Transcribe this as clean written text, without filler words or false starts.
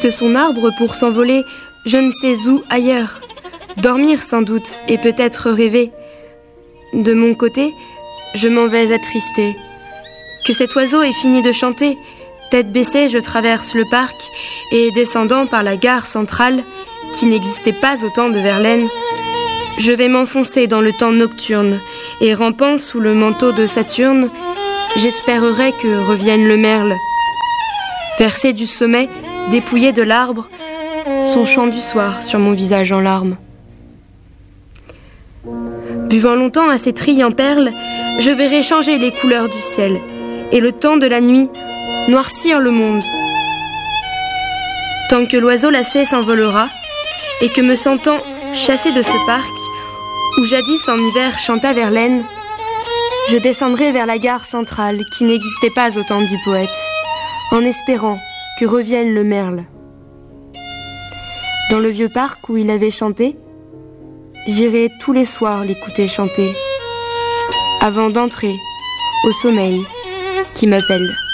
quitte son arbre pour s'envoler je ne sais où ailleurs, dormir sans doute et peut-être rêver. De mon côté, je m'en vais attristé. Que cet oiseau ait fini de chanter, tête baissée, je traverse le parc et descendant par la gare centrale, qui n'existait pas au temps de Verlaine, je vais m'enfoncer dans le temps nocturne et rampant sous le manteau de Saturne, j'espérerai que revienne le merle. Versé du sommet, dépouillé de l'arbre, son chant du soir sur mon visage en larmes. Buvant longtemps à ces trilles en perles, je verrai changer les couleurs du ciel et le temps de la nuit noircir le monde. Tant que l'oiseau lassé s'envolera et que me sentant chassé de ce parc où jadis en hiver chanta Verlaine, je descendrai vers la gare centrale qui n'existait pas au temps du poète, en espérant que revienne le merle. Dans le vieux parc où il avait chanté, j'irai tous les soirs l'écouter chanter, avant d'entrer au sommeil qui m'appelle.